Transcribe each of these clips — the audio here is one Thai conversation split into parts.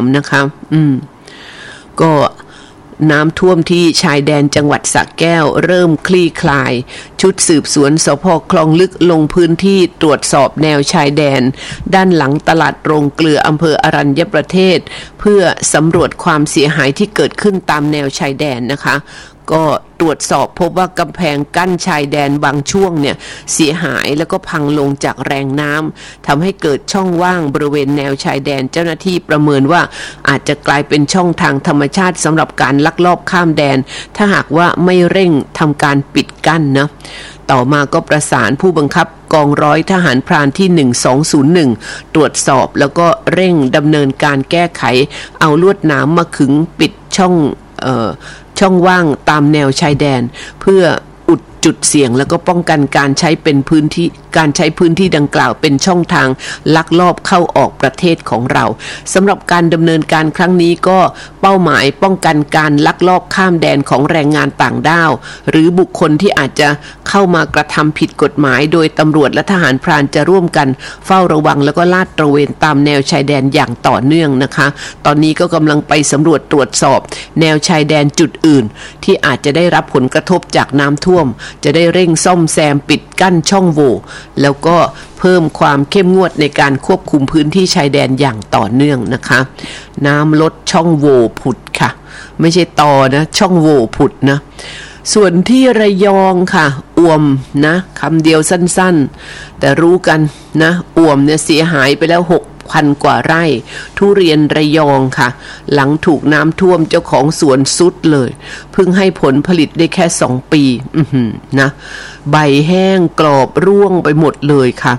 3นะคะก็น้ำท่วมที่ชายแดนจังหวัดสระแก้วเริ่มคลี่คลายชุดสืบสวนสภ.คลองลึกลงพื้นที่ตรวจสอบแนวชายแดนด้านหลังตลาดโรงเกลืออำเภออรัญญประเทศเพื่อสำรวจความเสียหายที่เกิดขึ้นตามแนวชายแดนนะคะก็ตรวจสอบพบว่ากำแพงกั้นชายแดนบางช่วงเนี่ยเสียหายแล้วก็พังลงจากแรงน้ำทำให้เกิดช่องว่างบริเวณแนวชายแดนเจ้าหน้าที่ประเมินว่าอาจจะกลายเป็นช่องทางธรรมชาติสำหรับการลักลอบข้ามแดนถ้าหากว่าไม่เร่งทำการปิดกั้นนะต่อมาก็ประสานผู้บังคับกองร้อยทหารพรานที่1201ตรวจสอบแล้วก็เร่งดำเนินการแก้ไขเอาลวดหนามมาขึงปิดช่องว่างตามแนวชายแดนเพื่ออุดจุดเสี่ยงแล้วก็ป้องกันการใช้พื้นที่ดังกล่าวเป็นช่องทางลักลอบเข้าออกประเทศของเราสำหรับการดำเนินการครั้งนี้ก็เป้าหมายป้องกันการลักลอบข้ามแดนของแรงงานต่างด้าวหรือบุคคลที่อาจจะเข้ามากระทำผิดกฎหมายโดยตำรวจและทหารพรานจะร่วมกันเฝ้าระวังแล้วก็ลาดตระเวนตามแนวชายแดนอย่างต่อเนื่องนะคะตอนนี้ก็กำลังไปสำรวจตรวจสอบแนวชายแดนจุดอื่นที่อาจจะได้รับผลกระทบจากน้ำท่วมจะได้เร่งซ่อมแซมปิดกั้นช่องโหว่แล้วก็เพิ่มความเข้มงวดในการควบคุมพื้นที่ชายแดนอย่างต่อเนื่องนะคะน้ำลดช่องโหว่ผุดค่ะไม่ใช่ตอนะช่องโหว่ผุดนะส่วนที่ระยองค่ะอ่วมนะคำเดียวสั้นๆแต่รู้กันนะอ่วมเนี่ยเสียหายไปแล้ว6,000 กว่าไร่ทุเรียนระยองค่ะหลังถูกน้ำท่วมเจ้าของสวนสุดเลยเพิ่งให้ผลผลิตได้แค่2 ปีนะใบแห้งกรอบร่วงไปหมดเลยค่ะ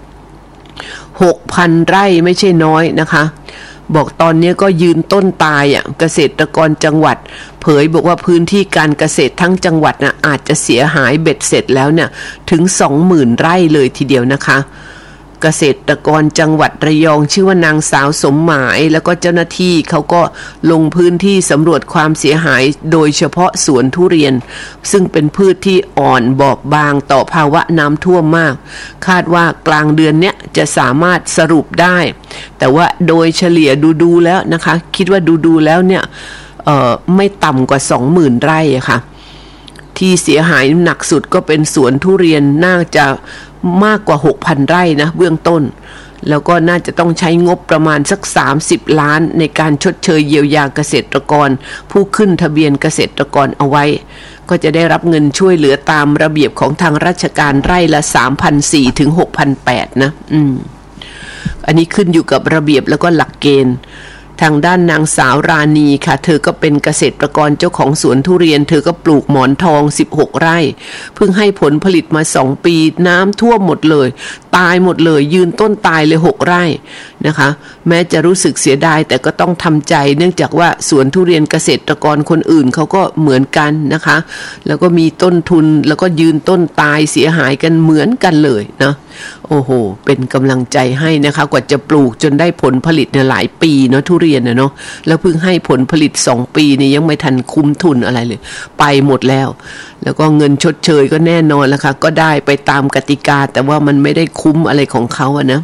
6,000 ไร่ไม่ใช่น้อยนะคะบอกตอนนี้ก็ยืนต้นตายเกษตรกรจังหวัดเผยบอกว่าพื้นที่การเกษตรทั้งจังหวัดอาจจะเสียหายเบ็ดเสร็จแล้วเนี่ยถึง 20,000 ไร่เลยทีเดียวนะคะเกษตรกรจังหวัดระยองชื่อว่านางสาวสมหมายแล้วก็เจ้าหน้าที่เขาก็ลงพื้นที่สำรวจความเสียหายโดยเฉพาะสวนทุเรียนซึ่งเป็นพืชที่อ่อนบอบบางต่อภาวะน้ำท่วมมากคาดว่ากลางเดือนเนี้ยจะสามารถสรุปได้แต่ว่าโดยเฉลี่ยดูแล้วนะคะคิดว่าดูแล้วเนี่ยไม่ต่ำกว่า 20,000 ไร่ค่ะที่เสียหายหนักสุดก็เป็นสวนทุเรียนน่าจะมากกว่า 6,000 ไร่นะเบื้องต้นแล้วก็น่าจะต้องใช้งบประมาณสัก30 ล้านในการชดเชยเยียวยาเกษตรกรผู้ขึ้นทะเบียนเกษตรกรเอาไว้ก็จะได้รับเงินช่วยเหลือตามระเบียบของทางราชการไร่ละ 3,400 ถึง 6,800 นะอันนี้ขึ้นอยู่กับระเบียบแล้วก็หลักเกณฑ์ทางด้านนางสาวราณีค่ะเธอก็เป็นเกษตรกรเจ้าของสวนทุเรียนเธอก็ปลูกหมอนทอง16 ไร่เพิ่งให้ผลผลิตมา2 ปีน้ำท่วมหมดเลยตายหมดเลยยืนต้นตายเลย6 ไร่นะคะแม้จะรู้สึกเสียดายแต่ก็ต้องทำใจเนื่องจากว่าสวนทุเรียนเกษตรกรคนอื่นเขาก็เหมือนกันนะคะแล้วก็มีต้นทุนแล้วก็ยืนต้นตายเสียหายกันเหมือนกันเลยนะโอ้โหเป็นกำลังใจให้นะคะกว่าจะปลูกจนได้ผลผลิตเนี่ยหลายปีเนาะทุเรียนเนาะแล้วเพิ่งให้ผลผลิต2 ปีนี่ยังไม่ทันคุ้มทุนอะไรเลยไปหมดแล้วก็เงินชดเชยก็แน่นอนแล้วค่ะก็ได้ไปตามกติกาแต่ว่ามันไม่ได้คุ้มอะไรของเขานะ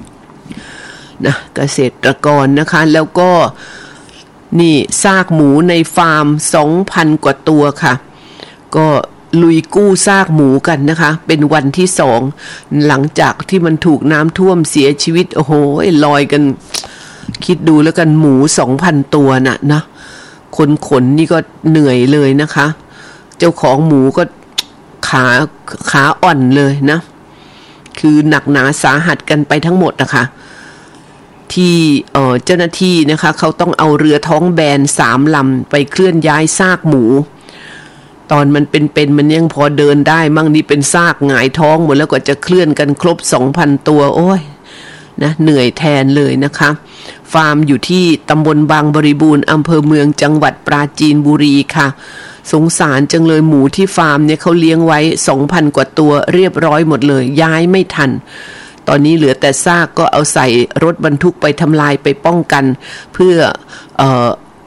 เกษตรกรนะคะแล้วก็นี่ซากหมูในฟาร์ม 2,000 กว่าตัวค่ะก็ลุยกู้ซากหมูกันนะคะเป็นวันที่2หลังจากที่มันถูกน้ำท่วมเสียชีวิตโอ้โหลอยกันคิดดูแล้วกันหมู 2,000 ตัวนะคนนี่ก็เหนื่อยเลยนะคะเจ้าของหมูก็ขาอ่อนเลยนะคือหนักหนาสาหัสกันไปทั้งหมดนะคะที่เจ้าหน้าที่นะคะเขาต้องเอาเรือท้องแบน3 ลำไปเคลื่อนย้ายซากหมูตอนมันเป็นมันยังพอเดินได้มั่งนี่เป็นซากหงายท้องหมดแล้วก็จะเคลื่อนกันครบ 2,000 ตัวโอ้ยนะเหนื่อยแทนเลยนะคะฟาร์มอยู่ที่ตำบลบางบริบูรณ์อำเภอเมืองจังหวัดปราจีนบุรีค่ะสงสารจังเลยหมูที่ฟาร์มเนี่ยเขาเลี้ยงไว้ 2,000 กว่าตัวเรียบร้อยหมดเลยย้ายไม่ทันตอนนี้เหลือแต่ซากก็เอาใส่รถบรรทุกไปทำลายไปป้องกันเพื่อป้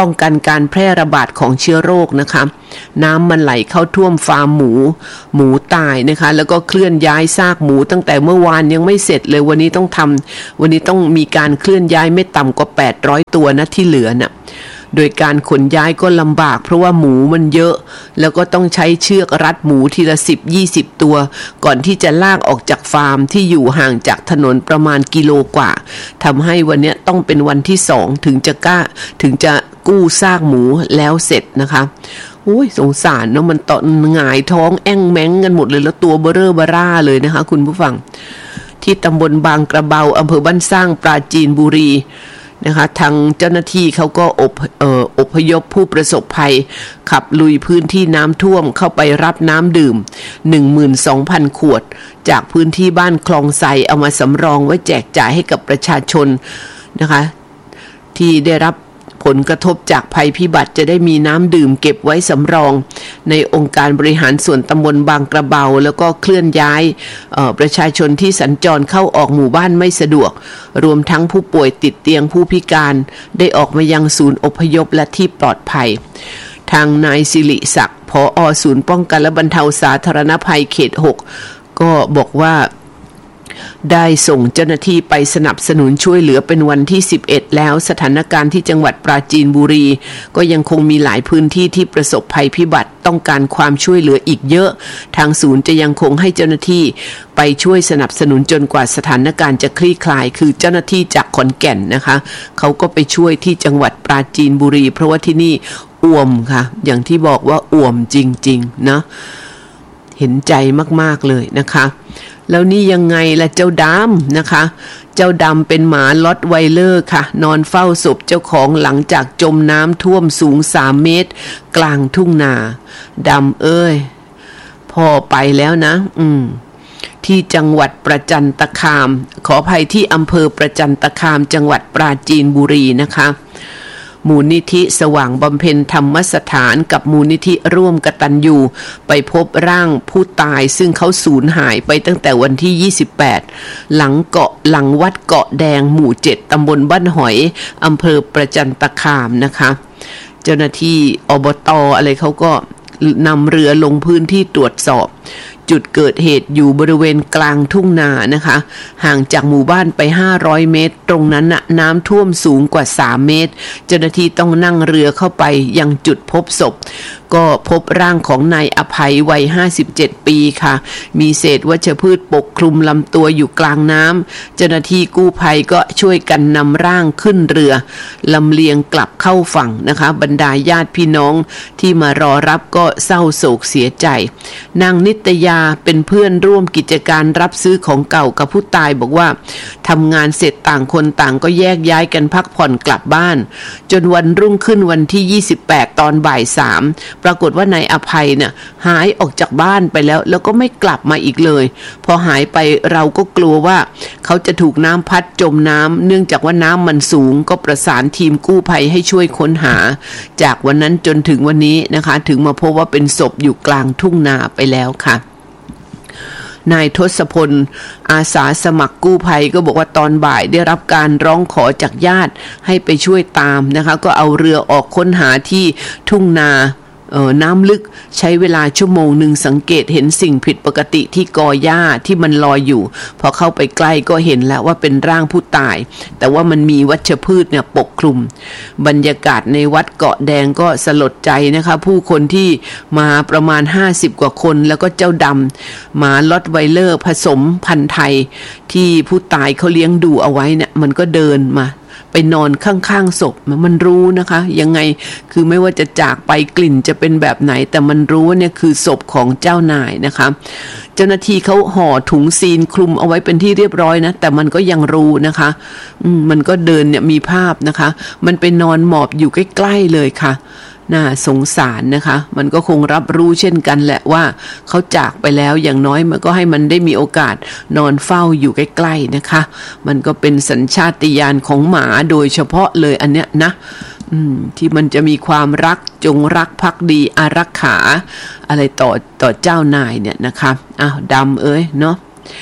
ป้องกันการแพร่ระบาดของเชื้อโรคนะคะน้ำมันไหลเข้าท่วมฟาร์มหมูตายนะคะแล้วก็เคลื่อนย้ายซากหมูตั้งแต่เมื่อวานยังไม่เสร็จเลยวันนี้ต้องมีการเคลื่อนย้ายไม่ต่ำกว่า800ตัวนะที่เหลือน่ะโดยการขนย้ายก็ลำบากเพราะว่าหมูมันเยอะแล้วก็ต้องใช้เชือกรัดหมูทีละ10-20 ตัวก่อนที่จะลากออกจากฟาร์มที่อยู่ห่างจากถนนประมาณกิโลกว่าทำให้วันนี้ต้องเป็นวันที่2ถึงจะกู้ซากหมูแล้วเสร็จนะคะโอ้ยสงสารเนาะมันตอนหงายท้องแอ้งแม้งกันหมดเลยแล้วตัวเบ้อเร่อเบ้อร่าเลยนะคะคุณผู้ฟังที่ตำบลบางกระเบาอำเภอบ้านสร้างปราจีนบุรีนะคะทางเจ้าหน้าที่เขาก็อพยพผู้ประสบภัยขับลุยพื้นที่น้ำท่วมเข้าไปรับน้ำดื่ม 12,000 ขวดจากพื้นที่บ้านคลองไซเอามาสำรองไว้แจกจ่ายให้กับประชาชนนะคะที่ได้รับผลกระทบจากภัยพิบัติจะได้มีน้ำดื่มเก็บไว้สำรองในองค์การบริหารส่วนตำบลบางกระเบาแล้วก็เคลื่อนย้ายประชาชนที่สัญจรเข้าออกหมู่บ้านไม่สะดวกรวมทั้งผู้ป่วยติดเตียงผู้พิการได้ออกมายังศูนย์อพยพและที่ปลอดภัยทางนายศิริศักดิ์ผอ.ศูนย์ป้องกันและบรรเทาสาธารณภัยเขต 6ก็บอกว่าได้ส่งเจ้าหน้าที่ไปสนับสนุนช่วยเหลือเป็นวันที่11แล้วสถานการณ์ที่จังหวัดปราจีนบุรีก็ยังคงมีหลายพื้นที่ที่ประสบภัยพิบัติต้องการความช่วยเหลืออีกเยอะทางศูนย์จะยังคงให้เจ้าหน้าที่ไปช่วยสนับสนุนจนกว่าสถานการณ์จะคลี่คลายคือเจ้าหน้าที่จากขอนแก่นนะคะเขาก็ไปช่วยที่จังหวัดปราจีนบุรีเพราะว่าที่นี่อ่วมค่ะอย่างที่บอกว่าอ่วมจริงๆนะเห็นใจมากๆเลยนะคะแล้วนี่ยังไงล่ะเจ้าดำนะคะเจ้าดำเป็นหมาล็อตไวเลอร์ค่ะนอนเฝ้าศพเจ้าของหลังจากจมน้ำท่วมสูง3 เมตรกลางทุ่งนาดำเอ้ยพ่อไปแล้วนะที่จังหวัดประจันตคามขออภัยที่อำเภอประจันตคามจังหวัดปราจีนบุรีนะคะมูลนิธิสว่างบำเพ็ญธรรมสถานกับมูลนิธิร่วมกตัญญูไปพบร่างผู้ตายซึ่งเขาสูญหายไปตั้งแต่วันที่28หลังวัดเกาะแดงหมู่7ตำบลบ้านหอยอำเภอประจันตคามนะคะเจ้าหน้าที่อบต.อะไรเขาก็นำเรือลงพื้นที่ตรวจสอบจุดเกิดเหตุอยู่บริเวณกลางทุ่งนานะคะห่างจากหมู่บ้านไป500 เมตรตรงนั้นน่ะน้ำท่วมสูงกว่า3 เมตรเจ้าหน้าที่ต้องนั่งเรือเข้าไปยังจุดพบศพก็พบร่างของนายอภัยวัย57 ปีค่ะมีเศษวัชพืชปกคลุมลำตัวอยู่กลางน้ำเจ้าหน้าที่กู้ภัยก็ช่วยกันนำร่างขึ้นเรือลำเลียงกลับเข้าฝั่งนะคะบรรดาญาติพี่น้องที่มารอรับก็เศร้าโศกเสียใจนางนิตยาเป็นเพื่อนร่วมกิจการรับซื้อของเก่ากับผู้ตายบอกว่าทำงานเสร็จต่างคนต่างก็แยกย้ายกันพักผ่อนกลับบ้านจนวันรุ่งขึ้นวันที่28ตอนบ่าย3ปรากฏว่านายอภัยเนี่ยหายออกจากบ้านไปแล้วก็ไม่กลับมาอีกเลยพอหายไปเราก็กลัวว่าเขาจะถูกน้ำพัดจมน้ำเนื่องจากว่าน้ำมันสูงก็ประสานทีมกู้ภัยให้ช่วยค้นหาจากวันนั้นจนถึงวันนี้นะคะถึงมาพบว่าเป็นศพอยู่กลางทุ่งนาไปแล้วค่ะนายทศพลอาสาสมัครกู้ภัยก็บอกว่าตอนบ่ายได้รับการร้องขอจากญาติให้ไปช่วยตามนะคะก็เอาเรือออกค้นหาที่ทุ่งนาน้ำลึกใช้เวลาชั่วโมงหนึ่งสังเกตเห็นสิ่งผิดปกติที่กอหญ้าที่มันลอยอยู่พอเข้าไปใกล้ก็เห็นแล้วว่าเป็นร่างผู้ตายแต่ว่ามันมีวัชพืชเนี่ยปกคลุมบรรยากาศในวัดเกาะแดงก็สลดใจนะคะผู้คนที่มาประมาณ50 กว่าคนแล้วก็เจ้าดำหมาล็อตไวเลอร์ผสมพันธุ์ไทยที่ผู้ตายเขาเลี้ยงดูเอาไว้เนี่ยมันก็เดินมาไปนอนข้างๆศพมันรู้นะคะยังไงคือไม่ว่าจะจากไปกลิ่นจะเป็นแบบไหนแต่มันรู้ว่าเนี่ยคือศพของเจ้านายนะคะเจ้าหน้าที่เขาห่อถุงซีนคลุมเอาไว้เป็นที่เรียบร้อยนะแต่มันก็ยังรู้นะคะมันก็เดินเนี่ยมีภาพนะคะมันไปนอนหมอบอยู่ใกล้ๆเลยค่ะน่าสงสารนะคะมันก็คงรับรู้เช่นกันแหละว่าเขาจากไปแล้วอย่างน้อยมันก็ให้มันได้มีโอกาสนอนเฝ้าอยู่ใกล้ๆนะคะมันก็เป็นสัญชาตญาณของหมาโดยเฉพาะเลยอันเนี้ยนะที่มันจะมีความรักจงรักภักดีอารักขาอะไรต่อเจ้านายเนี่ยนะคะอ้าวดำเอ้ยเนาะ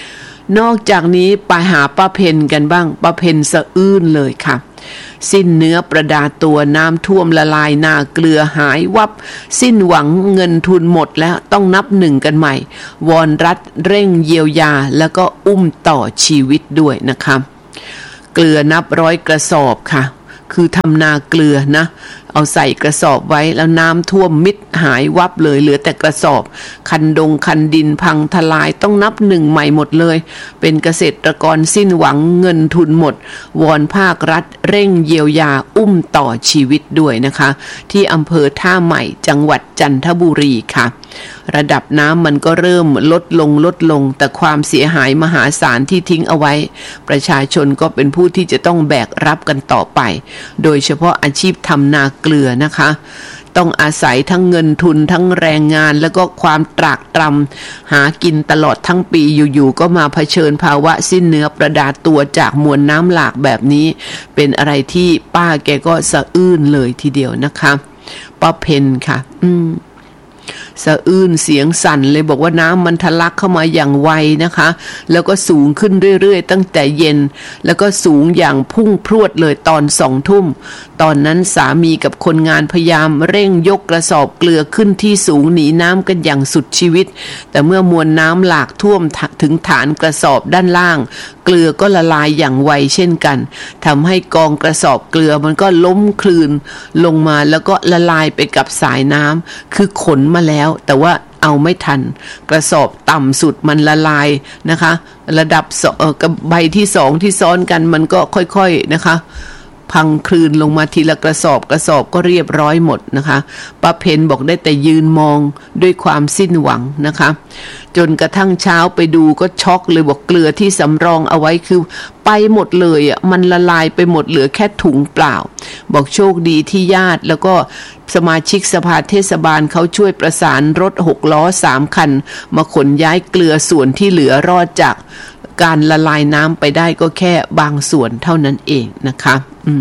นอกจากนี้ไปหาป้าเพนกันบ้างป้าเพนสะอื้นเลยค่ะสิ้นเนื้อประดาตัวน้ำท่วมละลายนาเกลือหายวับสิ้นหวังเงินทุนหมดแล้วต้องนับหนึ่งกันใหม่วอนรัฐเร่งเยียวยาแล้วก็อุ้มต่อชีวิตด้วยนะคะเกลือนับร้อยกระสอบค่ะคือทำนาเกลือนะเอาใส่กระสอบไว้แล้วน้ำท่วมมิดหายวับเลยเหลือแต่กระสอบคันดินพังทลายต้องนับหนึ่งใหม่หมดเลยเป็นเกษตรกรสิ้นหวังเงินทุนหมดวอนภาครัฐเร่งเยียวยาอุ้มต่อชีวิตด้วยนะคะที่อำเภอท่าใหม่จังหวัดจันทบุรีค่ะระดับน้ำมันก็เริ่มลดลงแต่ความเสียหายมหาศาลที่ทิ้งเอาไว้ประชาชนก็เป็นผู้ที่จะต้องแบกรับกันต่อไปโดยเฉพาะอาชีพทำนาเกลือนะคะต้องอาศัยทั้งเงินทุนทั้งแรงงานแล้วก็ความตรากตรำหากินตลอดทั้งปีอยู่ๆก็มาเผชิญภาวะสิ้นเนื้อประดาตัวจากมวลน้ำหลากแบบนี้เป็นอะไรที่ป้าแกก็สะอื้นเลยทีเดียวนะคะป้าเพนค่ะสะอื้นเสียงสั่นเลยบอกว่าน้ำมันทะลักเข้ามาอย่างไวนะคะแล้วก็สูงขึ้นเรื่อยๆตั้งแต่เย็นแล้วก็สูงอย่างพุ่งพรวดเลยตอน2 ทุ่มตอนนั้นสามีกับคนงานพยายามเร่งยกกระสอบเกลือขึ้นที่สูงหนีน้ำกันอย่างสุดชีวิตแต่เมื่อมวลน้ำหลากท่วมถึงฐานกระสอบด้านล่างเกลือก็ละลายอย่างไวเช่นกันทำให้กองกระสอบเกลือมันก็ล้มคลืนลงมาแล้วก็ละลายไปกับสายน้ำคือขนมาแล้วแต่ว่าเอาไม่ทันกระสอบต่ำสุดมันละลายนะคะระดับกับใบที่2ที่ซ้อนกันมันก็ค่อยๆนะคะพังคลืนลงมาทีละกระสอบก็เรียบร้อยหมดนะคะป้าเพนบอกได้แต่ยืนมองด้วยความสิ้นหวังนะคะจนกระทั่งเช้าไปดูก็ช็อกเลยบอกเกลือที่สำรองเอาไว้คือไปหมดเลยอ่ะมันละลายไปหมดเหลือแค่ถุงเปล่าบอกโชคดีที่ญาติแล้วก็สมาชิกสภาเทศบาลเขาช่วยประสานรถ6 ล้อ3 คันมาขนย้ายเกลือส่วนที่เหลือรอดจากการละลายน้ำไปได้ก็แค่บางส่วนเท่านั้นเองนะคะ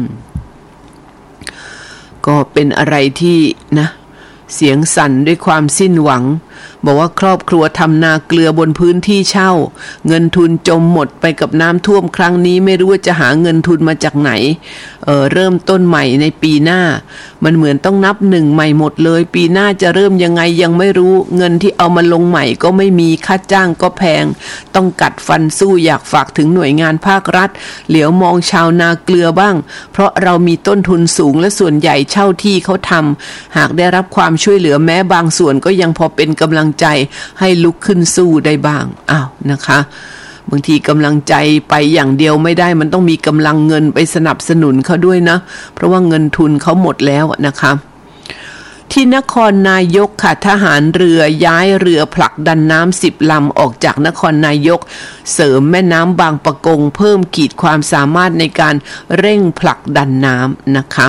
ก็เป็นอะไรที่นะเสียงสั่นด้วยความสิ้นหวังบอกว่าครอบครัวทำนาเกลือบนพื้นที่เช่าเงินทุนจมหมดไปกับน้ำท่วมครั้งนี้ไม่รู้ว่าจะหาเงินทุนมาจากไหนเริ่มต้นใหม่ในปีหน้ามันเหมือนต้องนับหนึ่งใหม่หมดเลยปีหน้าจะเริ่มยังไงยังไม่รู้เงินที่เอามาลงใหม่ก็ไม่มีค่าจ้างก็แพงต้องกัดฟันสู้อยากฝากถึงหน่วยงานภาครัฐเหลียวมองชาวนาเกลือบ้างเพราะเรามีต้นทุนสูงและส่วนใหญ่เช่าที่เขาทำหากได้รับความช่วยเหลือแม้บางส่วนก็ยังพอเป็นกำลังใจให้ลุกขึ้นสู้ได้บ้างนะคะบางทีกำลังใจไปอย่างเดียวไม่ได้มันต้องมีกำลังเงินไปสนับสนุนเขาด้วยนะเพราะว่าเงินทุนเขาหมดแล้วนะคะที่นครนายกค่ะทหารเรือย้ายเรือผลักดันน้ำ10 ลำออกจากนครนายกเสริมแม่น้ำบางปะกงเพิ่มขีดความสามารถในการเร่งผลักดันน้ำนะคะ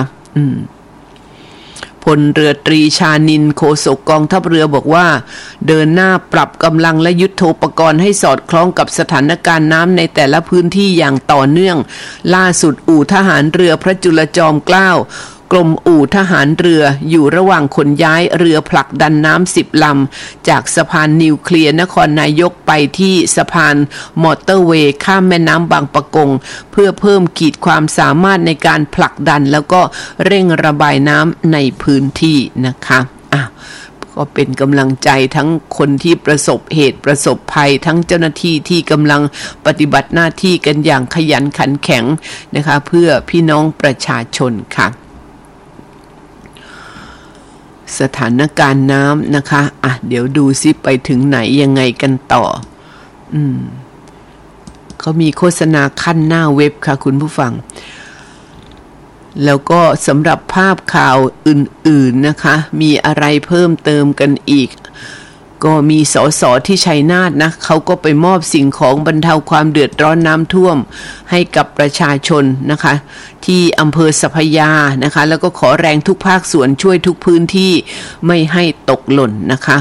พลเรือตรีชานินโฆษกกองทัพเรือบอกว่าเดินหน้าปรับกำลังและยุทโธปกรณ์ให้สอดคล้องกับสถานการณ์น้ำในแต่ละพื้นที่อย่างต่อเนื่องล่าสุดอู่ทหารเรือพระจุลจอมเกล้ากรมอู่ทหารเรืออยู่ระหว่างขนย้ายเรือผลักดันน้ำ10 ลำจากสะพานนิวเคลียร์นครนายกไปที่สะพานมอเตอร์เวย์ข้ามแม่น้ำบางปะกงเพื่อเพิ่มขีดความสามารถในการผลักดันแล้วก็เร่งระบายน้ำในพื้นที่นะคะก็เป็นกำลังใจทั้งคนที่ประสบเหตุประสบภัยทั้งเจ้าหน้าที่ที่กำลังปฏิบัติหน้าที่กันอย่างขยันขันแข็งนะคะเพื่อพี่น้องประชาชนค่ะสถานการณ์น้ำนะคะเดี๋ยวดูซิไปถึงไหนยังไงกันต่อเขามีโฆษณาขั้นหน้าเว็บค่ะคุณผู้ฟังแล้วก็สำหรับภาพข่าวอื่นๆนะคะมีอะไรเพิ่มเติมกันอีกก็มีสสที่ชัยนาทนะเขาก็ไปมอบสิ่งของบรรเทาความเดือดร้อนน้ำท่วมให้กับประชาชนนะคะที่อำเภอสัพยานะคะแล้วก็ขอแรงทุกภาคส่วนช่วยทุกพื้นที่ไม่ให้ตกหล่นนะคะ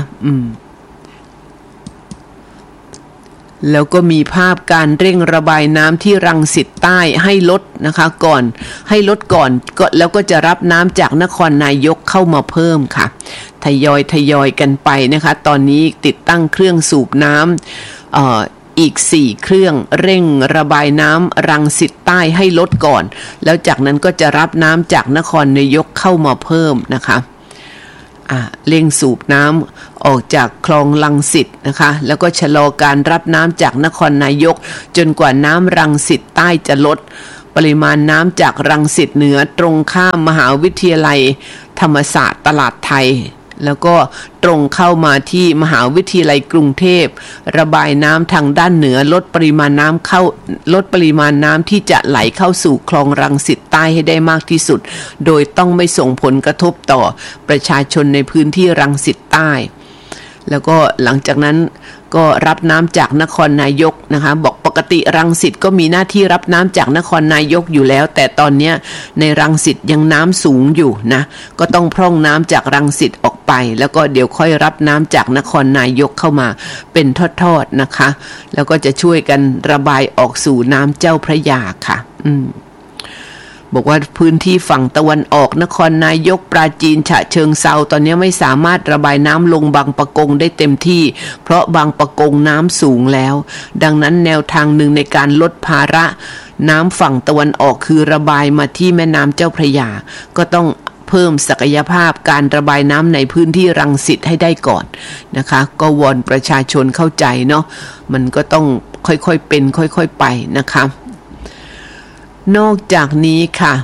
แล้วก็มีภาพการเร่งระบายน้ำที่รังสิตใต้ให้ลดนะคะก่อนก็แล้วก็จะรับน้ำจากนครนายกเข้ามาเพิ่มค่ะทยอยกันไปนะคะตอนนี้ติดตั้งเครื่องสูบน้ำอีก4เครื่องเร่งระบายน้ำรังสิตใต้ให้ลดก่อนแล้วจากนั้นก็จะรับน้ำจากนครนายกเข้ามาเพิ่มนะคะเร่งสูบน้ำออกจากคลองรังสิตนะคะแล้วก็ชะลอการรับน้ำจากนครนายกจนกว่าน้ำรังสิตใต้จะลดปริมาณน้ำจากรังสิตเหนือตรงข้ามมหาวิทยาลัยธรรมศาสตร์ตลาดไทยแล้วก็ตรงเข้ามาที่มหาวิทยาลัยกรุงเทพระบายน้ำทางด้านเหนือลดปริมาณน้ำที่จะไหลเข้าสู่คลองรังสิตใต้ให้ได้มากที่สุดโดยต้องไม่ส่งผลกระทบต่อประชาชนในพื้นที่รังสิตใต้แล้วก็หลังจากนั้นก็รับน้ำจากนครนายกนะคะบอกปกติรังสิตก็มีหน้าที่รับน้ำจากนครนายกอยู่แล้วแต่ตอนนี้ในรังสิตยังน้ำสูงอยู่นะก็ต้องพร่องน้ำจากรังสิตออกไปแล้วก็เดี๋ยวค่อยรับน้ำจากนครนายกเข้ามาเป็นทอดๆนะคะแล้วก็จะช่วยกันระบายออกสู่น้ำเจ้าพระยาค่ะบอกว่าพื้นที่ฝั่งตะวันออกนครนายกปราจีนฉะเชิงเทราตอนนี้ไม่สามารถระบายน้ำลงบางปะกงได้เต็มที่เพราะบางปะกงน้ำสูงแล้วดังนั้นแนวทางหนึ่งในการลดภาระน้ำฝั่งตะวันออกคือระบายมาที่แม่น้ำเจ้าพระยาก็ต้องเพิ่มศักยภาพการระบายน้ำในพื้นที่รังสิตให้ได้ก่อนนะคะก็วอนประชาชนเข้าใจเนาะมันก็ต้องค่อยๆเป็นค่อยๆไปนะคะนอกจากนี้ค่ะ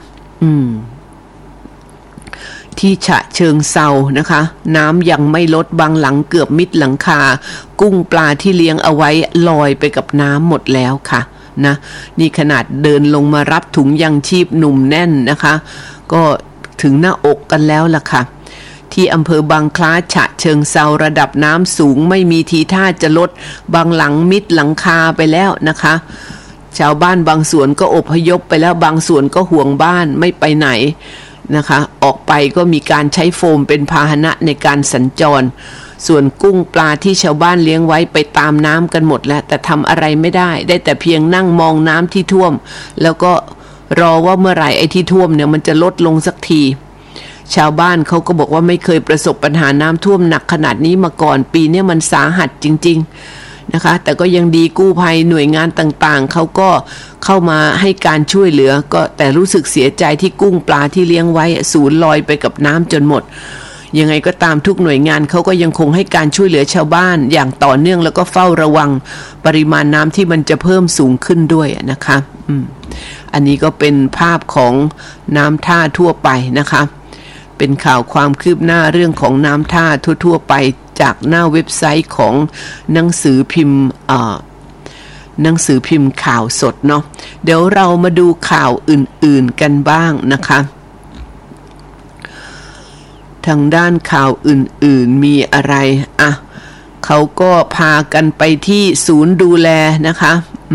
ที่ฉะเชิงเทรานะคะน้ำยังไม่ลดบางหลังเกือบมิดหลังคากุ้งปลาที่เลี้ยงเอาไว้ลอยไปกับน้ำหมดแล้วค่ะนะนี่ขนาดเดินลงมารับถุงยังชีพหนุ่มแน่นนะคะก็ถึงหน้าอกกันแล้วล่ะค่ะที่อำเภอบางคล้าฉะเชิงเทราระดับน้ำสูงไม่มีทีท่าจะลดบางหลังมิดหลังคาไปแล้วนะคะชาวบ้านบางส่วนก็อพยพไปแล้วบางส่วนก็ห่วงบ้านไม่ไปไหนนะคะออกไปก็มีการใช้โฟมเป็นพาหนะในการสัญจรส่วนกุ้งปลาที่ชาวบ้านเลี้ยงไว้ไปตามน้ำกันหมดแล้วแต่ทำอะไรไม่ได้แต่เพียงนั่งมองน้ำที่ท่วมแล้วก็รอว่าเมื่อไหร่ไอ้ที่ท่วมเนี่ยมันจะลดลงสักทีชาวบ้านเขาก็บอกว่าไม่เคยประสบปัญหาน้ำท่วมหนักขนาดนี้มาก่อนปีนี้มันสาหัสจริงๆนะคะแต่ก็ยังดีกู้ภัยหน่วยงานต่างๆเขาก็เข้ามาให้การช่วยเหลือก็แต่รู้สึกเสียใจที่กุ้งปลาที่เลี้ยงไว้สูญลอยไปกับน้ำจนหมดยังไงก็ตามทุกหน่วยงานเขาก็ยังคงให้การช่วยเหลือชาวบ้านอย่างต่อเนื่องแล้วก็เฝ้าระวังปริมาณน้ำที่มันจะเพิ่มสูงขึ้นด้วยนะคะอันนี้ก็เป็นภาพของน้ำท่าทั่วไปนะคะเป็นข่าวความคืบหน้าเรื่องของน้ำท่าทั่วๆไปจากหน้าเว็บไซต์ของหนังสือพิมพ์ข่าวสดเนาะเดี๋ยวเรามาดูข่าวอื่นๆกันบ้างนะคะทางด้านข่าวอื่นๆมีอะไรเขาก็พากันไปที่ศูนย์ดูแลนะคะ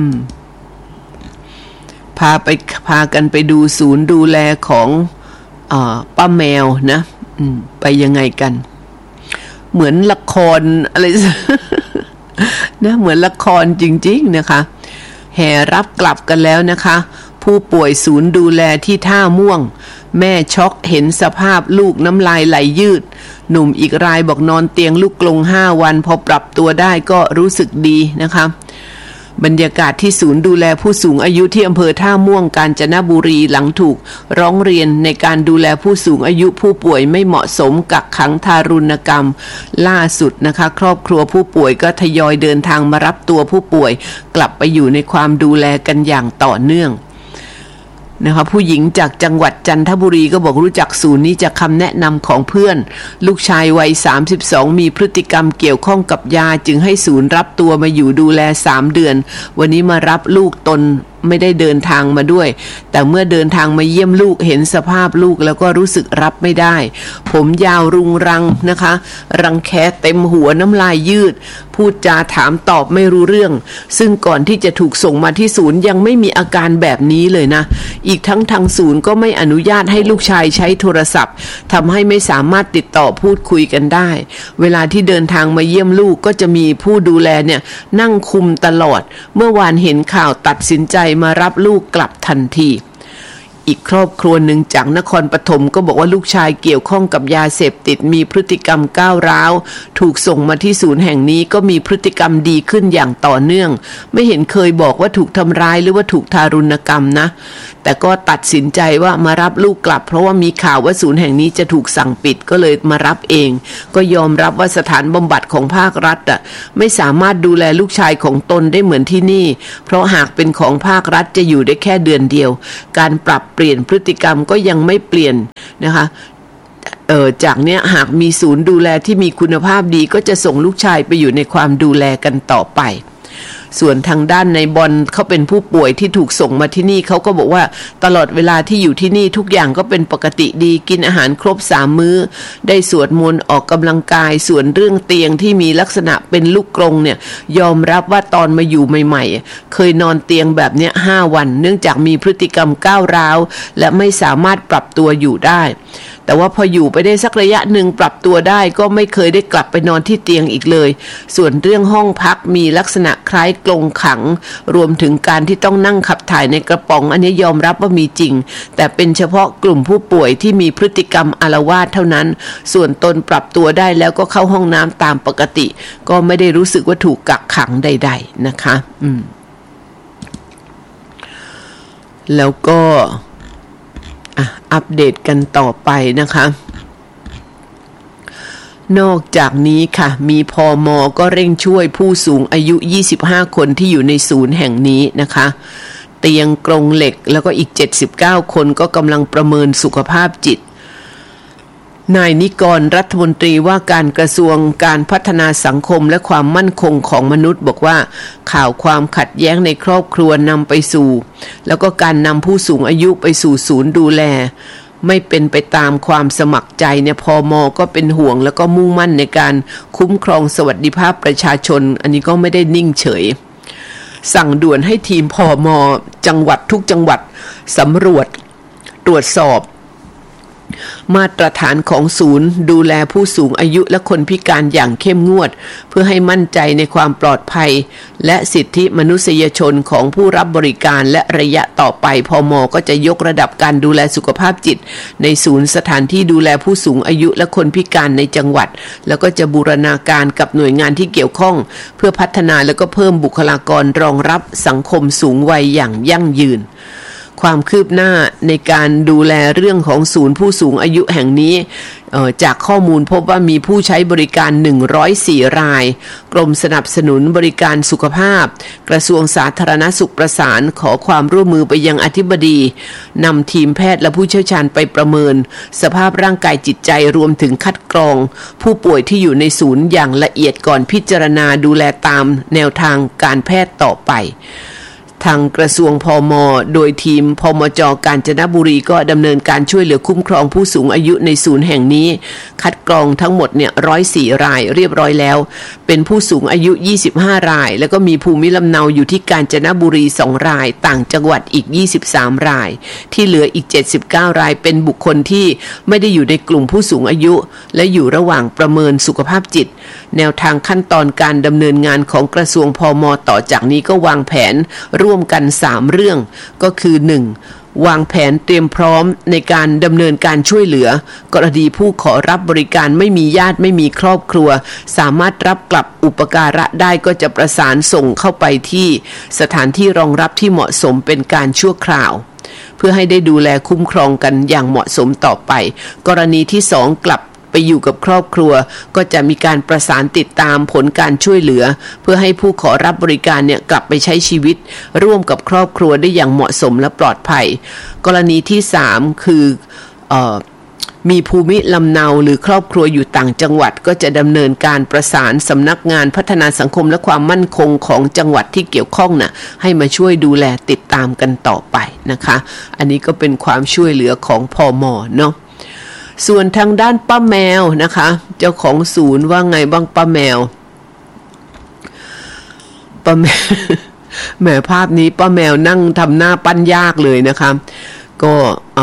พากันไปดูศูนย์ดูแลของป้าแมวนะไปยังไงกันเหมือนละครอะไร นะเหมือนละครจริงๆนะคะแห่รับกลับกันแล้วนะคะผู้ป่วยศูนย์ดูแลที่ท่าม่วงแม่ช็อกเห็นสภาพลูกน้ำลายไหลยืดหนุ่มอีกรายบอกนอนเตียงลูกกรง5 วันพอปรับตัวได้ก็รู้สึกดีนะคะบรรยากาศที่ศูนย์ดูแลผู้สูงอายุที่อำเภอท่าม่วงกาญจนบุรีหลังถูกร้องเรียนในการดูแลผู้สูงอายุผู้ป่วยไม่เหมาะสมกักขังทารุณกรรมล่าสุดนะคะครอบครัวผู้ป่วยก็ทยอยเดินทางมารับตัวผู้ป่วยกลับไปอยู่ในความดูแลกันอย่างต่อเนื่องนะคะผู้หญิงจากจังหวัดจันทบุรีก็บอกรู้จักศูนย์นี้จากคำแนะนำของเพื่อนลูกชายวัย32มีพฤติกรรมเกี่ยวข้องกับยาจึงให้ศูนย์รับตัวมาอยู่ดูแล3 เดือนวันนี้มารับลูกตนไม่ได้เดินทางมาด้วยแต่เมื่อเดินทางมาเยี่ยมลูกเห็นสภาพลูกแล้วก็รู้สึกรับไม่ได้ผมยาวรุงรังนะคะรังแคเต็มหัวน้ำลายยืดพูดจาถามตอบไม่รู้เรื่องซึ่งก่อนที่จะถูกส่งมาที่ศูนย์ยังไม่มีอาการแบบนี้เลยนะอีกทั้งทางศูนย์ก็ไม่อนุญาตให้ลูกชายใช้โทรศัพท์ทำให้ไม่สามารถติดต่อพูดคุยกันได้เวลาที่เดินทางมาเยี่ยมลูกก็จะมีผู้ดูแลเนี่ยนั่งคุมตลอดเมื่อวานเห็นข่าวตัดสินใจมารับลูกกลับทันทีอีกครอบครัวหนึ่งจากนครปฐมก็บอกว่าลูกชายเกี่ยวข้องกับยาเสพติดมีพฤติกรรมก้าวร้าวถูกส่งมาที่ศูนย์แห่งนี้ก็มีพฤติกรรมดีขึ้นอย่างต่อเนื่องไม่เห็นเคยบอกว่าถูกทำร้ายหรือว่าถูกทารุณกรรมนะแต่ก็ตัดสินใจว่ามารับลูกกลับเพราะว่ามีข่าวว่าศูนย์แห่งนี้จะถูกสั่งปิดก็เลยมารับเองก็ยอมรับว่าสถานบำบัดของภาครัฐไม่สามารถดูแลลูกชายของตนได้เหมือนที่นี่เพราะหากเป็นของภาครัฐจะอยู่ได้แค่เดือนเดียวการปรับเปลี่ยนพฤติกรรมก็ยังไม่เปลี่ยนนะคะจากเนี้ยหากมีศูนย์ดูแลที่มีคุณภาพดีก็จะส่งลูกชายไปอยู่ในความดูแลกันต่อไปส่วนทางด้านในบอลเขาเป็นผู้ป่วยที่ถูกส่งมาที่นี่เขาก็บอกว่าตลอดเวลาที่อยู่ที่นี่ทุกอย่างก็เป็นปกติดีกินอาหารครบ3 มื้อได้สวดมนต์ออกกำลังกายส่วนเรื่องเตียงที่มีลักษณะเป็นลูกกรงเนี่ยยอมรับว่าตอนมาอยู่ใหม่ๆเคยนอนเตียงแบบเนี้ย5 วันเนื่องจากมีพฤติกรรมก้าวร้าวและไม่สามารถปรับตัวอยู่ได้แต่ว่าพออยู่ไปได้สักระยะหนึ่งปรับตัวได้ก็ไม่เคยได้กลับไปนอนที่เตียงอีกเลยส่วนเรื่องห้องพักมีลักษณะคล้ายกรงขังรวมถึงการที่ต้องนั่งขับถ่ายในกระป๋องอันนี้ยอมรับว่ามีจริงแต่เป็นเฉพาะกลุ่มผู้ป่วยที่มีพฤติกรรมอาละวาดเท่านั้นส่วนตนปรับตัวได้แล้วก็เข้าห้องน้ำตามปกติก็ไม่ได้รู้สึกว่าถูกกักขังใดๆนะคะแล้วก็อัปเดตกันต่อไปนะคะนอกจากนี้ค่ะมีพม.ก็เร่งช่วยผู้สูงอายุ25 คนที่อยู่ในศูนย์แห่งนี้นะคะเตียงกรงเหล็กแล้วก็อีก79 คนก็กำลังประเมินสุขภาพจิตนายนิกรรัฐมนตรีว่าการกระทรวงการพัฒนาสังคมและความมั่นคงของมนุษย์บอกว่าข่าวความขัดแย้งในครอบครัวนำไปสู่แล้วก็การนำผู้สูงอายุไปสู่ศูนย์ดูแลไม่เป็นไปตามความสมัครใจเนี่ยพม.ก็เป็นห่วงแล้วก็มุ่งมั่นในการคุ้มครองสวัสดิภาพประชาชนอันนี้ก็ไม่ได้นิ่งเฉยสั่งด่วนให้ทีมพม.จังหวัดทุกจังหวัดสำรวจตรวจสอบมาตรฐานของศูนย์ดูแลผู้สูงอายุและคนพิการอย่างเข้มงวดเพื่อให้มั่นใจในความปลอดภัยและสิทธิมนุษยชนของผู้รับบริการและระยะต่อไปพม.ก็จะยกระดับการดูแลสุขภาพจิตในศูนย์สถานที่ดูแลผู้สูงอายุและคนพิการในจังหวัดแล้วก็จะบูรณาการกับหน่วยงานที่เกี่ยวข้องเพื่อพัฒนาแล้วก็เพิ่มบุคลากรรองรับสังคมสูงวัยอย่างยั่งยืนความคืบหน้าในการดูแลเรื่องของศูนย์ผู้สูงอายุแห่งนี้จากข้อมูลพบว่ามีผู้ใช้บริการ104 รายกรมสนับสนุนบริการสุขภาพกระทรวงสาธารณสุขประสานขอความร่วมมือไปยังอธิบดีนำทีมแพทย์และผู้เชี่ยวชาญไปประเมินสภาพร่างกายจิตใจรวมถึงคัดกรองผู้ป่วยที่อยู่ในศูนย์อย่างละเอียดก่อนพิจารณาดูแลตามแนวทางการแพทย์ต่อไปทางกระทรวงพม.โดยทีมพมจ.กาญจนบุรีก็ดำเนินการช่วยเหลือคุ้มครองผู้สูงอายุในศูนย์แห่งนี้คัดกรองทั้งหมดเนี่ย104 รายเรียบร้อยแล้วเป็นผู้สูงอายุ25 รายแล้วก็มีภูมิลำเนาอยู่ที่กาญจนบุรี2 รายต่างจังหวัดอีก23 รายที่เหลืออีก79 รายเป็นบุคคลที่ไม่ได้อยู่ในกลุ่มผู้สูงอายุและอยู่ระหว่างประเมินสุขภาพจิตแนวทางขั้นตอนการดำเนินงานของกระทรวงพม.ต่อจากนี้ก็วางแผนร่วมกัน3 เรื่องก็คือ 1. วางแผนเตรียมพร้อมในการดำเนินการช่วยเหลือกรณีผู้ขอรับบริการไม่มีญาติไม่มีครอบครัวสามารถรับกลับอุปการะได้ก็จะประสานส่งเข้าไปที่สถานที่รองรับที่เหมาะสมเป็นการชั่วคราวเพื่อให้ได้ดูแลคุ้มครองกันอย่างเหมาะสมต่อไปกรณีที่ 2. กลับไปอยู่กับครอบครัวก็จะมีการประสานติดตามผลการช่วยเหลือเพื่อให้ผู้ขอรับบริการเนี่ยกลับไปใช้ชีวิตร่วมกับครอบครัวได้อย่างเหมาะสมและปลอดภัยกรณีที่ 3 คือมีภูมิลำเนาหรือครอบครัวอยู่ต่างจังหวัดก็จะดำเนินการประสานสำนักงานพัฒนาสังคมและความมั่นคงของจังหวัดที่เกี่ยวข้องน่ะให้มาช่วยดูแลติดตามกันต่อไปนะคะอันนี้ก็เป็นความช่วยเหลือของพม.เนาะส่วนทางด้านป้าแมวนะคะเจ้าของศูนย์ว่าไงบ้างป้าแมวแหมภาพนี้ป้าแมวนั่งทำหน้าปั้นยากเลยนะคะก็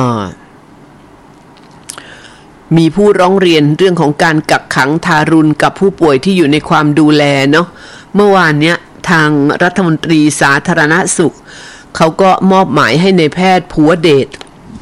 มีผู้ร้องเรียนเรื่องของการกักขังทารุณกับผู้ป่วยที่อยู่ในความดูแลเนาะเมื่อวานเนี้ยทางรัฐมนตรีสาธารณสุขเขาก็มอบหมายให้ในแพทย์ภูวเดช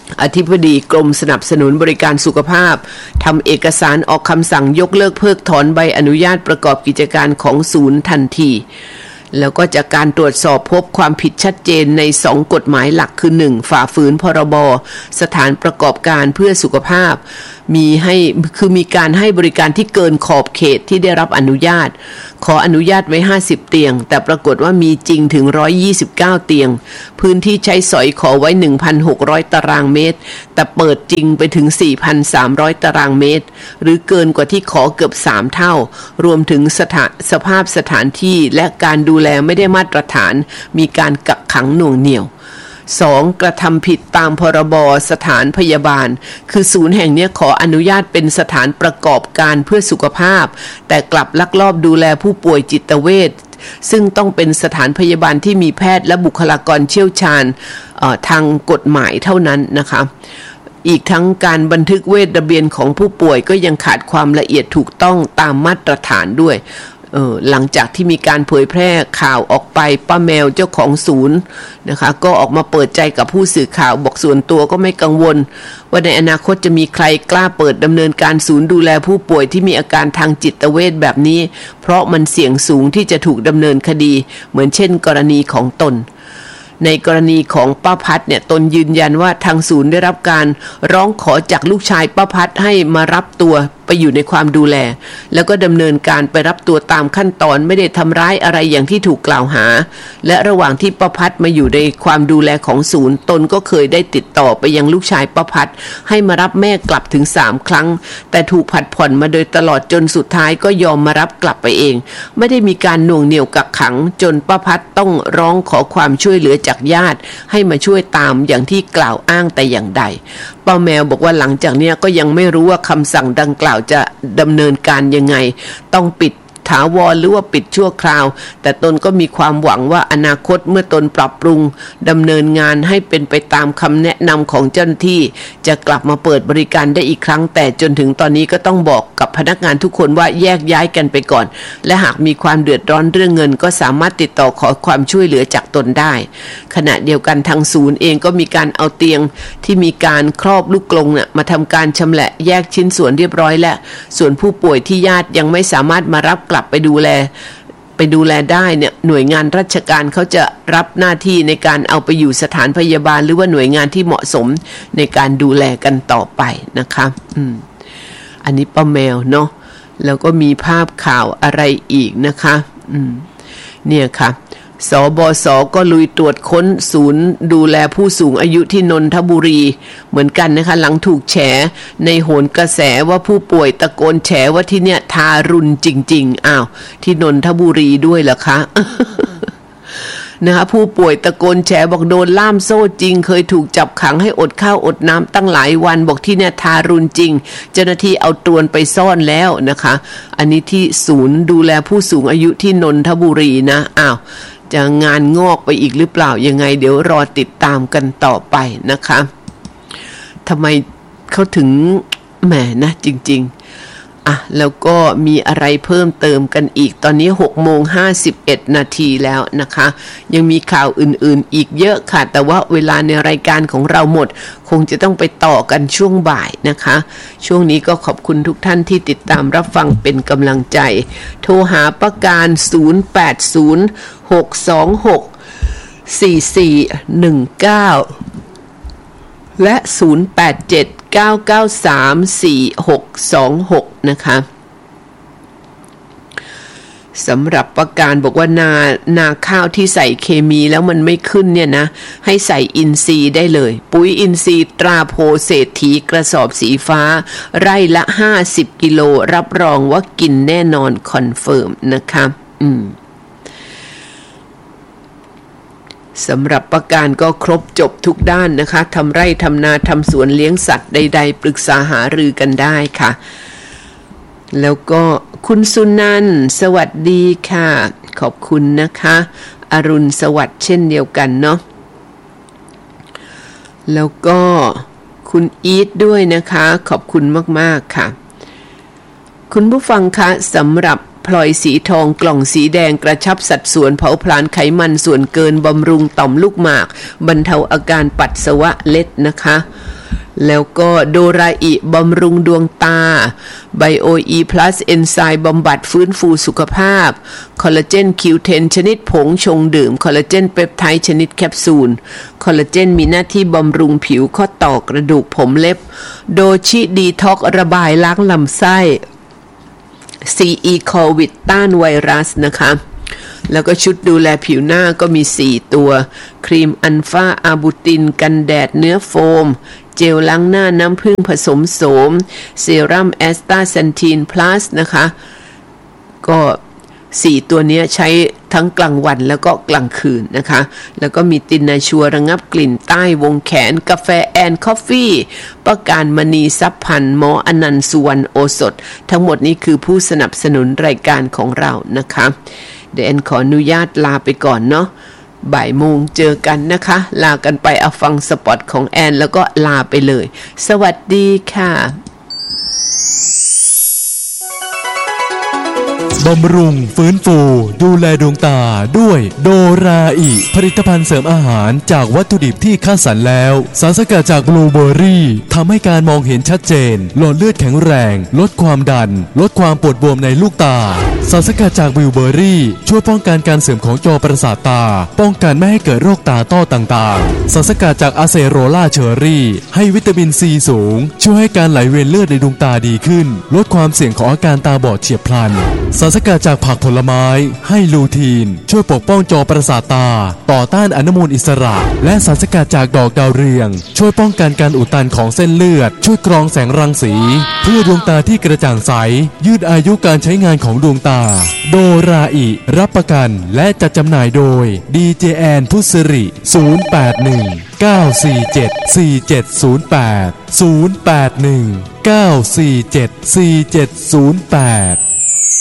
อธิบดีกรมสนับสนุนบริการสุขภาพทำเอกสารออกคำสั่งยกเลิกเพิกถอนใบอนุญาตประกอบกิจการของศูนย์ทันทีแล้วก็จากการตรวจสอบพบความผิดชัดเจนใน2กฎหมายหลักคือ 1. ฝ่าฝืนพรบสถานประกอบการเพื่อสุขภาพมีการให้บริการที่เกินขอบเขตที่ได้รับอนุญาตขออนุญาตไว้50เตียงแต่ปรากฏว่ามีจริงถึง129เตียงพื้นที่ใช้สอยขอไว้ 1,600 ตารางเมตรแต่เปิดจริงไปถึง 4,300 ตารางเมตรหรือเกินกว่าที่ขอเกือบ3เท่ารวมถึงสภาพสถานที่และการดูแลไม่ได้มาตรฐานมีการกักขังหน่วงเหนี่ยว2. กระทำผิดตามพรบสถานพยาบาลคือศูนย์แห่งนี้ขออนุญาตเป็นสถานประกอบการเพื่อสุขภาพแต่กลับลักลอบดูแลผู้ป่วยจิตเวชซึ่งต้องเป็นสถานพยาบาลที่มีแพทย์และบุคลากรเชี่ยวชาญทางกฎหมายเท่านั้นนะคะอีกทั้งการบันทึกเวชระเบียนของผู้ป่วยก็ยังขาดความละเอียดถูกต้องตามมาตรฐานด้วยหลังจากที่มีการเผยแพร่ข่าวออกไปป้าแมวเจ้าของศูนย์นะคะก็ออกมาเปิดใจกับผู้สื่อข่าวบอกส่วนตัวก็ไม่กังวลว่าในอนาคตจะมีใครกล้าเปิดดำเนินการศูนย์ดูแลผู้ป่วยที่มีอาการทางจิตเวชแบบนี้เพราะมันเสี่ยงสูงที่จะถูกดำเนินคดีเหมือนเช่นกรณีของตนในกรณีของป้าพัดเนี่ยตนยืนยันว่าทางศูนย์ได้รับการร้องขอจากลูกชายป้าพัดให้มารับตัวไปอยู่ในความดูแลแล้วก็ดำเนินการไปรับตัวตามขั้นตอนไม่ได้ทำร้ายอะไรอย่างที่ถูกกล่าวหาและระหว่างที่ป้าพัดมาอยู่ในความดูแลของศูนย์ตนก็เคยได้ติดต่อไปยังลูกชายป้าพัดให้มารับแม่กลับถึง3ครั้งแต่ถูกผัดผ่อนมาโดยตลอดจนสุดท้ายก็ยอมมารับกลับไปเองไม่ได้มีการหน่วงเหนี่ยวกักขังจนป้าพัดต้องร้องขอความช่วยเหลือจากญาติให้มาช่วยตามอย่างที่กล่าวอ้างแต่อย่างใดป้าแมวบอกว่าหลังจากนี้ก็ยังไม่รู้ว่าคำสั่งดังกล่าวจะดำเนินการยังไงต้องปิดถาวรหรือว่าปิดชั่วคราวแต่ตนก็มีความหวังว่าอนาคตเมื่อตนปรับปรุงดำเนินงานให้เป็นไปตามคำแนะนำของเจ้าหน้าที่จะกลับมาเปิดบริการได้อีกครั้งแต่จนถึงตอนนี้ก็ต้องบอกกับพนักงานทุกคนว่าแยกย้ายกันไปก่อนและหากมีความเดือดร้อนเรื่องเงินก็สามารถติดต่อขอความช่วยเหลือจากตนได้ขณะเดียวกันทางศูนย์เองก็มีการเอาเตียงที่มีการครอบลูกกรงมาทำการชำแหละแยกชิ้นส่วนเรียบร้อยและส่วนผู้ป่วยที่ญาติยังไม่สามารถมารับกลับไปดูแลได้เนี่ยหน่วยงานราชการเขาจะรับหน้าที่ในการเอาไปอยู่สถานพยาบาลหรือว่าหน่วยงานที่เหมาะสมในการดูแลกันต่อไปนะคะอันนี้ป้าแมวเนาะแล้วก็มีภาพข่าวอะไรอีกนะคะเนี่ยค่ะสบส.ก็ลุยตรวจค้นศูนย์ดูแลผู้สูงอายุที่นนทบุรีเหมือนกันนะคะหลังถูกแฉในโหนกระแสว่าผู้ป่วยตะโกนแฉว่าที่เนี่ยทารุณจริงๆอ้าวที่นนทบุรีด้วยเหรอคะ นะคะผู้ป่วยตะโกนแฉบอกโดนล่ามโซ่จริงเคยถูกจับขังให้อดข้าวอดน้ำตั้งหลายวันบอกที่เนี่ยทารุณจริงเจ้าหน้าที่เอาตรวนไปซ่อนแล้วนะคะอันนี้ที่ศูนย์ดูแลผู้สูงอายุที่นนทบุรีนะอ้าวจะงานงอกไปอีกหรือเปล่ายังไงเดี๋ยวรอติดตามกันต่อไปนะคะทำไมเขาถึงแหมนะจริงๆแล้วก็มีอะไรเพิ่มเติมกันอีกตอนนี้ 6:51 นาทีแล้วนะคะยังมีข่าวอื่นๆอีกเยอะค่ะแต่ว่าเวลาในรายการของเราหมดคงจะต้องไปต่อกันช่วงบ่ายนะคะช่วงนี้ก็ขอบคุณทุกท่านที่ติดตามรับฟังเป็นกำลังใจโทรหาประการ0806264419และ0879934626นะคะสำหรับประการบอกว่านาข้าวที่ใส่เคมีแล้วมันไม่ขึ้นเนี่ยนะให้ใส่อินทรีย์ได้เลยปุ๋ยอินทรีย์ตราโพเศรษฐีกระสอบสีฟ้าไร่ละ50กิโลรับรองว่ากินแน่นอนคอนเฟิร์มนะคะสำหรับประการก็ครบจบทุกด้านนะคะทำไร่ทำนาทำสวนเลี้ยงสัตว์ใดๆปรึกษาหารือกันได้ค่ะแล้วก็คุณสุนันท์สวัสดีค่ะขอบคุณนะคะอรุณสวัสดิ์เช่นเดียวกันเนาะแล้วก็คุณอีทด้วยนะคะขอบคุณมากๆค่ะคุณผู้ฟังคะสำหรับพลอยสีทองกล่องสีแดงกระชับสัดส่วนเผาผลาญไขมันส่วนเกินบำรุงต่อมลูกหมากบรรเทาอาการปัสสาวะเล็ดนะคะแล้วก็โดราอิบำรุงดวงตาไบโออีพลัสเอนไซม์บำบัดฟื้นฟูสุขภาพคอลลาเจน Q10 ชนิดผงชงดื่มคอลลาเจนเปปไทด์ชนิดแคปซูลคอลลาเจนมีหน้าที่บำรุงผิวข้อต่อกระดูกผมเล็บโดชิดีท็อกระบายล้างลำไส้ CE โควิดต้านไวรัสนะคะแล้วก็ชุดดูแลผิวหน้าก็มี4ตัวครีมอัลฟาอาบูตินกันแดดเนื้อโฟมเจลล้างหน้าน้ำผึ้งผสมโสมเซรั่มแอสตาเซนทีนพลัสนะคะก็4ตัวนี้ใช้ทั้งกลางวันแล้วก็กลางคืนนะคะแล้วก็มีตินนาชัวระงับกลิ่นใต้วงแขนกาแฟแอนคอฟฟี่ประการมณีทรัพย์พันธ์หมออนันต์สุวรรณโอสถทั้งหมดนี้คือผู้สนับสนุนรายการของเรานะคะเดี๋ยวแอนขออนุญาตลาไปก่อนเนาะบ่ายโมงเจอกันนะคะลากันไปเอาฟังสปอตของแอนแล้วก็ลาไปเลยสวัสดีค่ะบำรุงฟื้นฟูดูแลดวงตาด้วยโดราอิผลิตภัณฑ์เสริมอาหารจากวัตถุดิบที่คัดสรรแล้วสารสกัดจากบลูเบอร์รี่ทำให้การมองเห็นชัดเจนหลอดเลือดแข็งแรงลดความดันลดความปวดบวมในลูกตาสารสกัดจากบลูเบอร์รี่ช่วยป้องกันการเสื่อมของจอประสาทตาป้องกันไม่ให้เกิดโรคตาต้อต่างๆสารสกัดจากอะเซโรล่าเชอร์รี่ให้วิตามินซีสูงช่วยให้การไหลเวียนเลือดในดวงตาดีขึ้นลดความเสี่ยงของอาการตาบอดเฉียบพลันสารสกัดจากผักผลไม้ให้ลูทีนช่วยปกป้องจอประสาทตาต่อต้านอนุมูลอิสระและสารสกัดจากดอกดาวเรืองช่วยป้องกันการอุดตันของเส้นเลือดช่วยกรองแสงรังสีเพื่อดวงตาที่กระจ่างใสยืดอายุการใช้งานของดวงตาโดราอิรับประกันและจัดจำหน่ายโดย DJN พุสริ081 947 4708 081 947 4708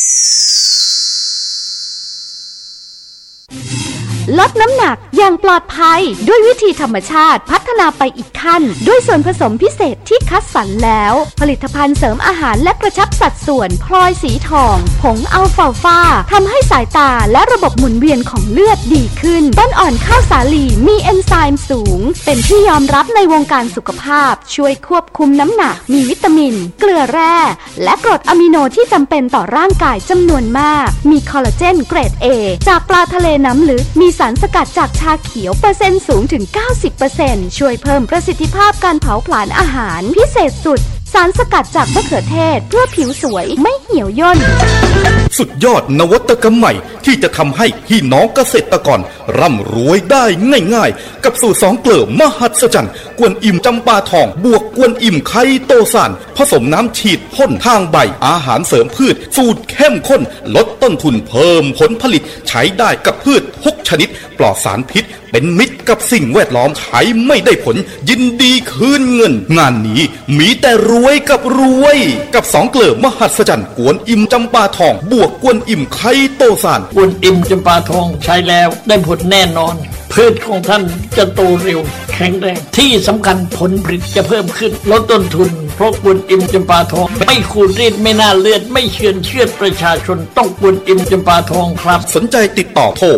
ลดน้ำหนักอย่างปลอดภัยด้วยวิธีธรรมชาติพัฒนาไปอีกขั้นด้วยส่วนผสมพิเศษที่คัดสรรแล้วผลิตภัณฑ์เสริมอาหารและกระชับสัดส่วนพลอยสีทองผงอัลฟาฟาทำให้สายตาและระบบหมุนเวียนของเลือดดีขึ้นต้นอ่อนข้าวสาลีมีเอนไซม์สูงเป็นที่ยอมรับในวงการสุขภาพช่วยควบคุมน้ำหนักมีวิตามินเกลือแร่และกรดอะมิโนที่จำเป็นต่อร่างกายจำนวนมากมีคอลลาเจนเกรด A จากปลาทะเลน้ำลึกมีสารสกัดจากชาเขียวเปอร์เซ็นต์สูงถึง 90% ช่วยเพิ่มประสิทธิภาพการเผาผลาญอาหารพิเศษสุดสารสกัดจากมะเขือเทศเพื่อผิวสวยไม่เหี่ยวย่นสุดยอดนวัตกรรมใหม่ที่จะทำให้พี่น้องเกษตรกรร่ำรวยได้ง่ายๆกับสูตร2เกลือมหัศจรรย์กวนอิ่มจำปาทองบวกกวนอิ่มไคโตซานผสมน้ำฉีดพ่นทางใบอาหารเสริมพืชสูตรเข้มข้นลดต้นทุนเพิ่มผลผลิตใช้ได้กับพืชทุกชนิดปลอดสารพิษเป็นมิตรกับสิ่งแวดล้อมใช้ไม่ได้ผลยินดีคืนเงินงานนี้มีแต่รวยกับรวยกับ2เกลือมหัศจรรย์กวนอิ่มจำปาทองบวกกวนอิ่มไคโตซานกวนอิ่มจำปาทองใช้แล้วได้ผลแน่นอนพืชของท่านจะโตเร็วแข็งแรงที่สำคัญผลผลิตจะเพิ่มขึ้นลดต้นทุนเพราะกวนอิ่มจำปาทองไม่ขูดรีดไม่น่าเลือดไม่เชือดประชาชนต้องกวนอิ่มจำปาทองครับสนใจติดต่อโทร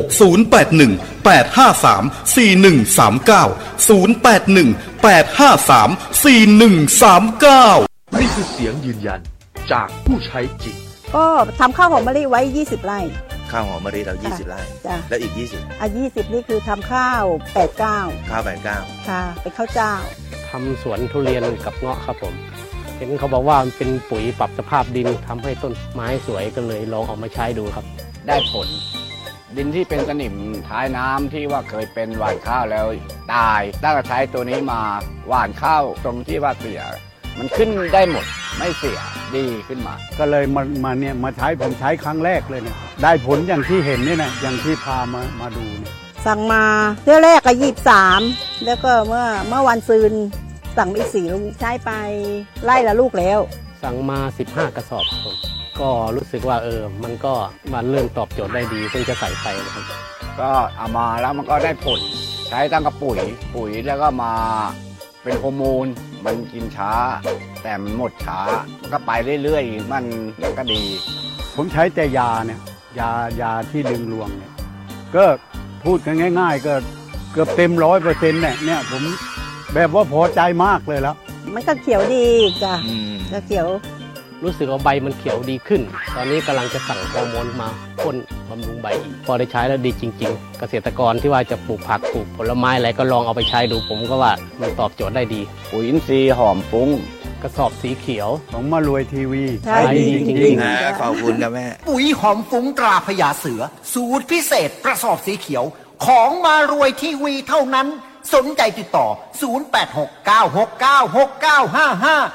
081-853-4139 นี่คือเสียงยืนยันจากผู้ใช้จริงก็ทำข้าวหอมมะลิไว้20ไร่ข้าวหอมมะลิเรา20ไร่แล้วอีก20 20นี่คือทำข้าว89 ข้าว 89ค่ะเป็นข้าวเจ้าทำสวนทุเรียนกับเงาะครับผมเห็นเขาบอกว่ามันเป็นปุ๋ยปรับสภาพดินทำให้ต้นไม้สวยก็เลยลองเอามาใช้ดูครับได้ผลดินที่เป็นสนิมท้ายน้ำที่ว่าเคยเป็นหว่านข้าวแล้วตายตั้งแต่ใช้ตัวนี้มาหว่านข้าวตรงที่ว่าเสียมันขึ้นได้หมดไม่เสียดีขึ้นมาก็เลยมาใช้ผมใช้ครั้งแรกเลยเนี่ยได้ผลอย่างที่เห็นนี่นะอย่างที่พามาดูเนี่ยสั่งมาเที่ยวแรกก็23แล้วก็เมื่อวันซืนสั่งอีก4ลูกใช้ไปไล่ละลูกแล้วสั่งมา15กระสอบผมก็รู้สึกว่ามันก็มาเริ่มตอบโจทย์ได้ดีเพิ่งจะใส่ไปนะครับก็เอามาแล้วมันก็ได้ผลใช้ตั้งกับปุ๋ยแล้วก็มาเป็นฮอร์โมนมันกินช้าแต่มันหมดช้ามันก็ไปเรื่อยๆมันก็ดีผมใช้แต่ยาเนี่ยยาที่ดึงรวงเนี่ยก็พูดกันง่ายๆก็เกือบเต็ม100%เนี่ยผมแบบว่าพอใจมากเลยแล้วมันก็เขียวดีจ้ะก็เขียวรู้สึกว่าใบมันเขียวดีขึ้นตอนนี้กำลังจะสั่งฮอร์โมนมาพ่นบำรุงใบอีกพอได้ใช้แล้วดีจริงๆเกษตรกรที่ว่าจะปลูกผักปลูกผลไม้อะไรก็ลองเอาไปใช้ดูผมก็ว่ามันตอบโจทย์ได้ดีปุ๋ยอินทรีย์หอมฟุ้งกระสอบสีเขียวของมารวยทีวีใช่ดีจริงๆนะขอบคุณครับแม่ปุ๋ยหอมฟุ้งตราพญาเสือสูตรพิเศษกระสอบสีเขียวของมารวยทีวีเท่านั้นสนใจติดต่อ0869696955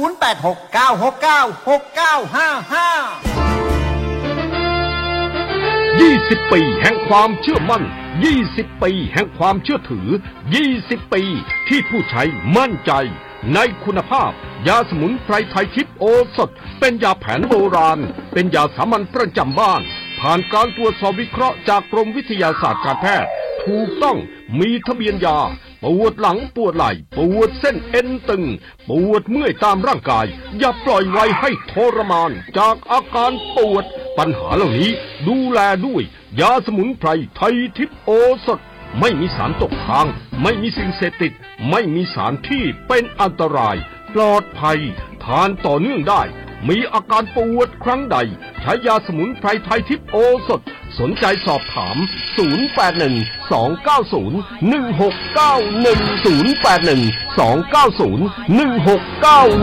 20 ปีแห่งความเชื่อมั่น20 ปีแห่งความเชื่อถือ20 ปีที่ผู้ใช้มั่นใจในคุณภาพยาสมุนไพรไทยทิพย์โอสถเป็นยาแผนโบราณเป็นยาสามัญประจำบ้านผ่านการตรวจสอบวิเคราะห์จากกรมวิทยาศาสตร์การแพทย์ถูกต้องมีทะเบียนยาปวดหลังปวดไหล่ปวดเส้นเอ็นตึงปวดเมื่อยตามร่างกายอย่าปล่อยไว้ให้ทรมานจากอาการปวดปัญหาเหล่านี้ดูแลด้วยยาสมุนไพรไทยทิพย์โอสถไม่มีสารตกค้างไม่มีสิ่งเสพติดไม่มีสารที่เป็นอันตรายปลอดภัยทานต่อเนื่องได้มีอาการปวดครั้งใดใช้ยาสมุนไพรไทยทิพย์โอสถสนใจสอบถาม0812901691 0812901691